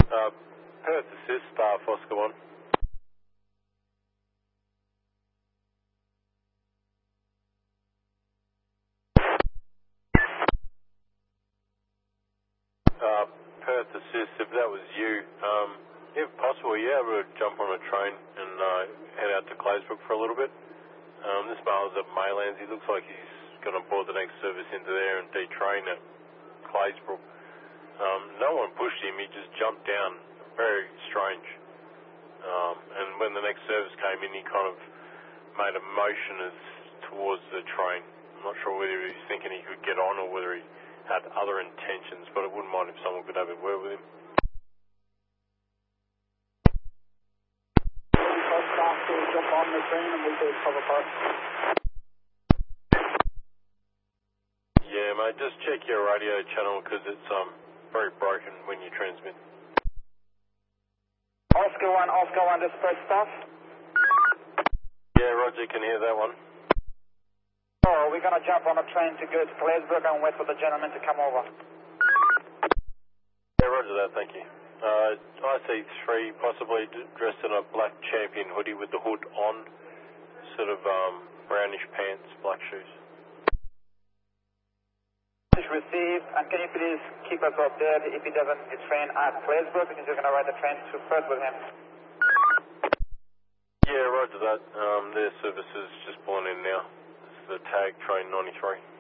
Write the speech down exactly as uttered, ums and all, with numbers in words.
Uh, Perth assist, uh, Oscar one. Uh, Perth assist, if that was you, um, if possible, are you able to jump on a train and uh, head out to Claysbrook for a little bit? Um, this male's at Maylands. He looks like he's going to board the next service into there and detrain at Claysbrook. Um, no one pushed him, he just jumped down. Very strange. Um, and when the next service came in, he kind of made a motion as towards the train. I'm not sure whether he was thinking he could get on or whether he had other intentions, but I wouldn't mind if someone could have a word with him. First staff to jump on the train and we'll take cover part. Yeah, mate, just check your radio channel because it's um very broken when you transmit. Oscar one, Oscar one, this is first staff. Yeah, Roger, can hear that one. Oh, we're going to jump on a train to go to Claysbrook and wait for the gentleman to come over. Yeah, Roger that, thank you. Uh, I C three, possibly dressed in a black champion hoodie with the hood on, sort of um, brownish pants, black shoes. Receive, and can you please keep us updated if he doesn't get train at Claysbrook, because you're going to ride the train to Perth with him. Yeah, roger that. Um, their service is just pulling in now. It's the tag train ninety-three.